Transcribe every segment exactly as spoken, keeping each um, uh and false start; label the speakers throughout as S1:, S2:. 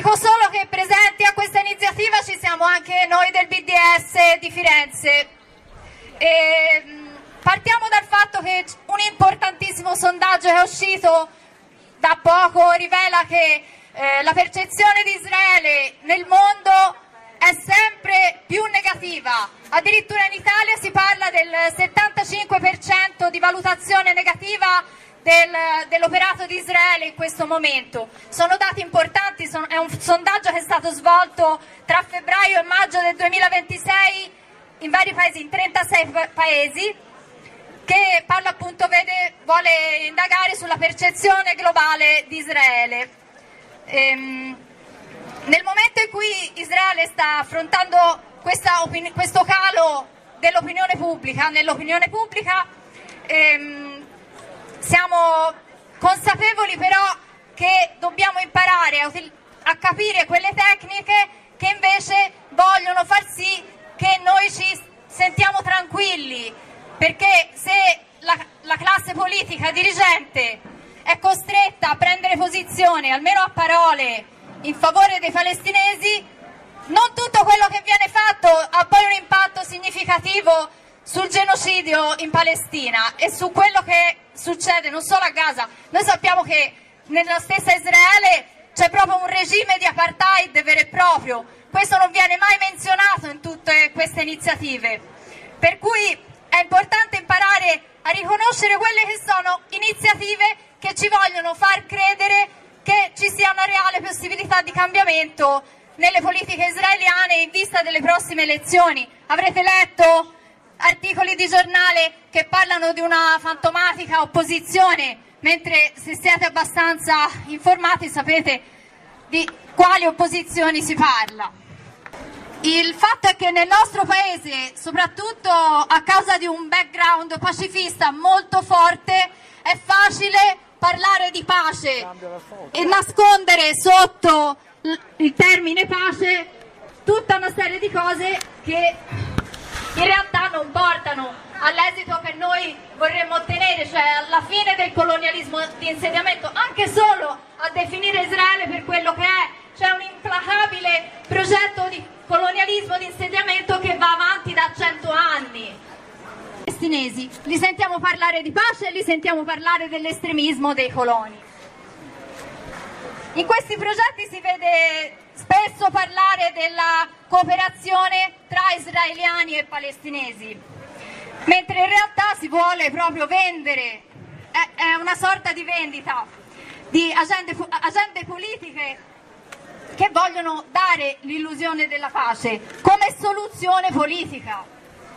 S1: Dico solo che presenti a questa iniziativa ci siamo anche noi del B D S di Firenze. E, mh, partiamo dal fatto che un importantissimo sondaggio che è uscito da poco rivela che eh, la percezione di Israele nel mondo è sempre più negativa. Addirittura in Italia si parla del settantacinque per cento di valutazione negativa del, dell'operato di Israele in questo momento. Sono dati importanti, sono, è un sondaggio che è stato svolto tra febbraio e maggio del duemilaventisei in vari paesi, in trentasei paesi, che parla appunto, vede, vuole indagare sulla percezione globale di Israele. Ehm, nel momento in cui Israele sta affrontando questa opini- questo calo dell'opinione pubblica, nell'opinione pubblica ehm, siamo consapevoli però che dobbiamo imparare a, util- a capire quelle tecniche che invece vogliono far sì che noi ci sentiamo tranquilli, perché se la, la classe politica dirigente è costretta a prendere posizione, almeno a parole, in favore dei palestinesi, non tutto quello che viene fatto ha poi un impatto significativo sul genocidio in Palestina e su quello che succede non solo a Gaza. Noi sappiamo che nella stessa Israele c'è proprio un regime di apartheid vero e proprio. Questo non viene mai menzionato in tutte queste iniziative, per cui è importante imparare a riconoscere quelle che sono iniziative che ci vogliono far credere che ci sia una reale possibilità di cambiamento nelle politiche israeliane in vista delle prossime elezioni. Avrete letto articoli di giornale che parlano di una fantomatica opposizione, mentre se siete abbastanza informati sapete di quali opposizioni si parla. Il fatto è che nel nostro paese, soprattutto a causa di un background pacifista molto forte, è facile parlare di pace e nascondere sotto il termine pace tutta una serie di cose che in realtà non portano all'esito che noi vorremmo ottenere, cioè alla fine del colonialismo di insediamento, anche solo a definire Israele per quello che è. C'è un implacabile progetto di colonialismo di insediamento che va avanti da cento anni. I palestinesi li sentiamo parlare di pace e li sentiamo parlare dell'estremismo dei coloni. In questi progetti si vede spesso parlare della cooperazione tra israeliani e palestinesi, mentre in realtà si vuole proprio vendere, è, è una sorta di vendita di agende, agende politiche che vogliono dare l'illusione della pace come soluzione politica,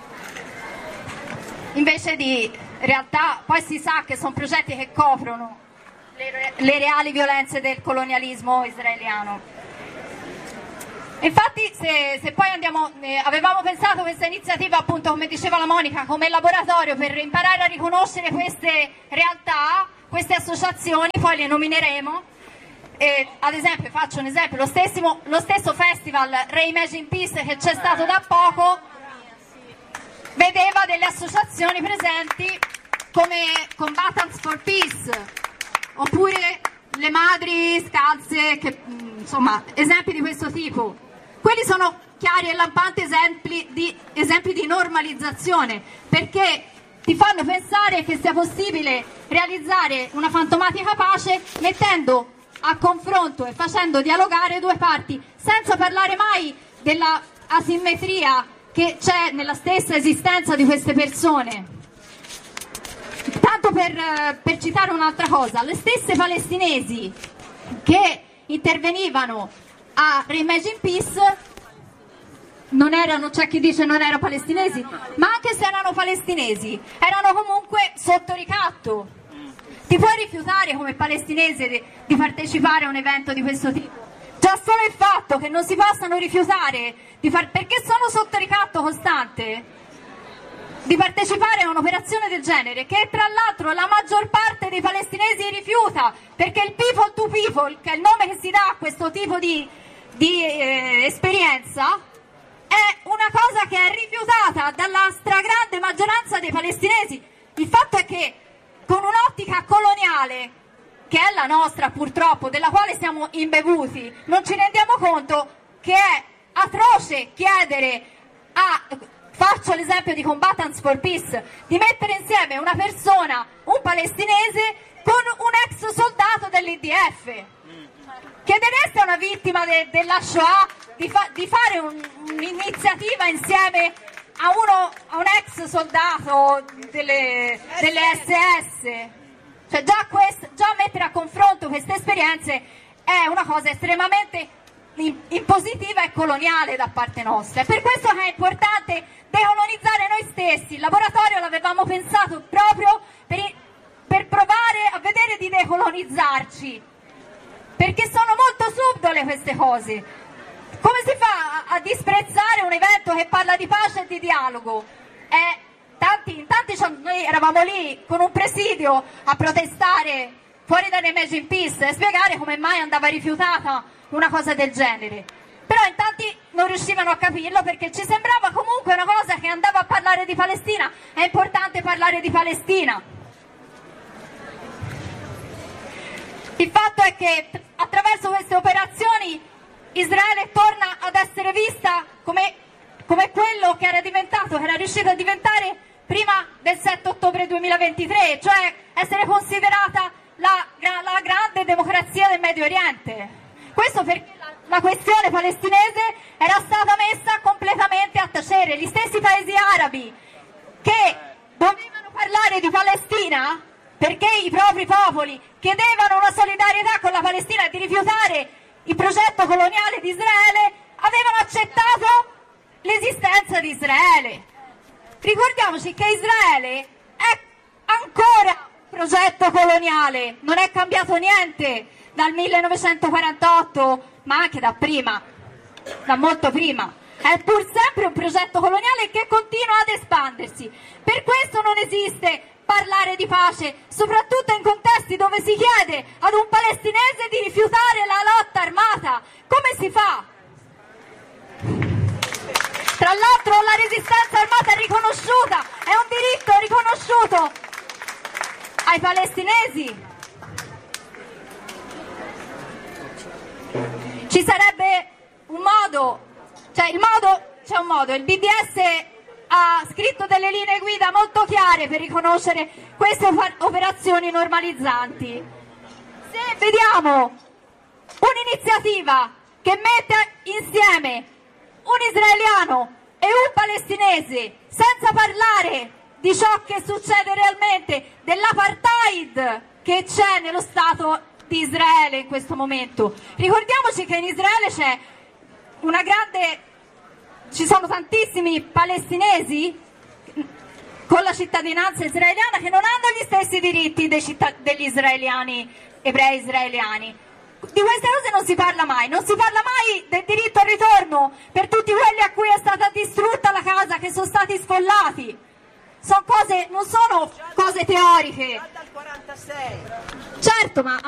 S1: invece di realtà poi si sa che sono progetti che coprono le, le reali violenze del colonialismo israeliano. Infatti se, se poi andiamo, eh, avevamo pensato questa iniziativa appunto, come diceva la Monica, come laboratorio per imparare a riconoscere queste realtà, queste associazioni, poi le nomineremo. E, ad esempio, faccio un esempio, lo, stessimo, lo stesso festival Reimagine Peace che c'è stato da poco vedeva delle associazioni presenti come Combatants for Peace oppure le madri scalze, che, insomma, esempi di questo tipo. Quelli sono chiari e lampanti esempi di, esempi di normalizzazione, perché ti fanno pensare che sia possibile realizzare una fantomatica pace mettendo a confronto e facendo dialogare due parti, senza parlare mai della asimmetria che c'è nella stessa esistenza di queste persone. Tanto per, per citare un'altra cosa, le stesse palestinesi che intervenivano a Reimagine Peace non erano, c'è chi dice non erano palestinesi, ma anche se erano palestinesi erano comunque sotto ricatto. Ti puoi rifiutare come palestinese di, di partecipare a un evento di questo tipo? Già solo il fatto che non si possano rifiutare di far, perché sono sotto ricatto costante, di partecipare a un'operazione del genere, che tra l'altro la maggior parte dei palestinesi rifiuta, perché il people to people, che è il nome che si dà a questo tipo di, di eh, esperienza, è una cosa che è rifiutata dalla stragrande maggioranza dei palestinesi. Il fatto è che con un'ottica coloniale che è la nostra purtroppo, della quale siamo imbevuti, non ci rendiamo conto che è atroce chiedere a, faccio l'esempio di Combatants for Peace, di mettere insieme una persona, un palestinese, con un ex soldato dell'I D F. Chiedereste a una vittima de, della Shoah di, fa, di fare un, un'iniziativa insieme a, uno, a un ex soldato delle, delle S S? Cioè già, quest, già mettere a confronto queste esperienze è una cosa estremamente impositiva e coloniale da parte nostra. È per questo che è importante decolonizzare noi stessi. Il laboratorio l'avevamo pensato proprio per, per provare a vedere di decolonizzarci, perché sono molto subdole queste cose. Come si fa a, a disprezzare un evento che parla di pace e di dialogo? Eh, tanti, tanti, noi eravamo lì con un presidio a protestare fuori da Imagine Peace e spiegare come mai andava rifiutata una cosa del genere, però in tanti non riuscivano a capirlo, perché ci sembrava comunque una cosa che andava a parlare di Palestina. È importante parlare di Palestina. Il fatto è che attraverso queste operazioni Israele torna ad essere vista come, come quello che era diventato, che era riuscito a diventare prima del sette ottobre duemilaventitré, cioè essere considerata la, la grande democrazia del Medio Oriente. Questo perché la, la questione palestinese era stata messa completamente a tacere. Gli stessi paesi arabi che dovevano parlare di Palestina perché i propri popoli chiedevano una solidarietà con la Palestina e di rifiutare il progetto coloniale di Israele, avevano accettato l'esistenza di Israele. Ricordiamoci che Israele è ancora un progetto coloniale, non è cambiato niente dal millenovecentoquarantotto, ma anche da prima, da molto prima. È pur sempre un progetto coloniale che continua ad espandersi. Per questo non esiste parlare di pace, soprattutto in contesti dove si chiede ad un palestinese di rifiutare la lotta armata. Come si fa? Tra l'altro la resistenza armata è riconosciuta, è un diritto riconosciuto ai palestinesi. Ci sarebbe un modo, cioè il modo, c'è un modo, il B D S ha scritto delle linee guida molto chiare per riconoscere queste operazioni normalizzanti. Se vediamo un'iniziativa che mette insieme un israeliano e un palestinese senza parlare di ciò che succede realmente, dell'apartheid che c'è nello Stato di Israele in questo momento. Ricordiamoci che in Israele c'è una grande, ci sono tantissimi palestinesi con la cittadinanza israeliana che non hanno gli stessi diritti dei cittad- degli israeliani, ebrei israeliani. Di queste cose non si parla mai, non si parla mai del diritto al ritorno per tutti quelli a cui è stata distrutta la casa, che sono stati sfollati. Sono cose, non sono cose teoriche. Certo, ma